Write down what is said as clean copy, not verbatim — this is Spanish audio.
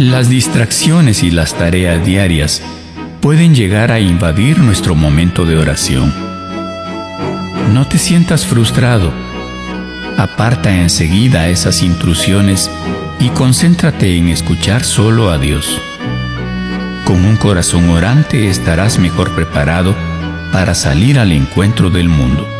Las distracciones y las tareas diarias pueden llegar a invadir nuestro momento de oración. No te sientas frustrado. Aparta enseguida esas intrusiones y concéntrate en escuchar solo a Dios. Con un corazón orante estarás mejor preparado para salir al encuentro del mundo.